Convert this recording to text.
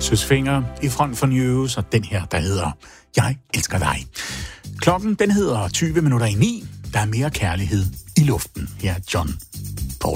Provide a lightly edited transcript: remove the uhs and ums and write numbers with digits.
Søsfinger i front for news, og den her, der hedder Jeg elsker dig. Klokken, den hedder 20 minutter i 9. Der er mere kærlighed i luften. Her er John